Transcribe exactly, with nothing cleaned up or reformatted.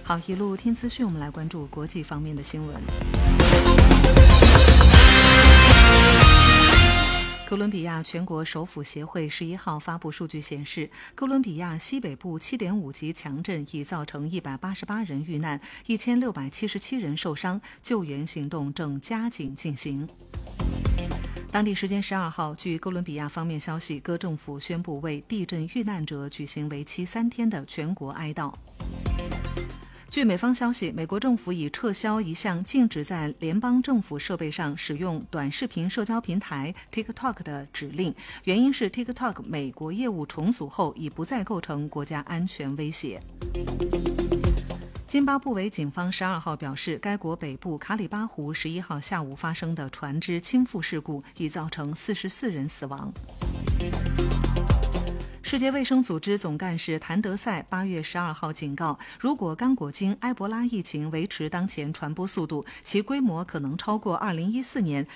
好，一路听资讯，我们来关注国际方面的新闻。哥伦比亚全国首府协会十一号发布数据显示，哥伦比亚西北部 七点五 级强震已造成一百八十八人遇难，一千六百七十七人受伤，救援行动正加紧进行。当地时间十二号，据哥伦比亚方面消息，各政府宣布为地震遇难者举行为期三天的全国哀悼。据美方消息，美国政府已撤销一项禁止在联邦政府设备上使用短视频社交平台 TikTok 的指令，原因是 TikTok 美国业务重组后已不再构成国家安全威胁。津巴布韦警方十二号表示，该国北部卡里巴湖十一号下午发生的船只倾覆事故已造成四十四人死亡。世界卫生组织总干事谭德赛八月十二号警告，如果刚果金埃博拉疫情维持当前传播速度，其规模可能超过二零一四年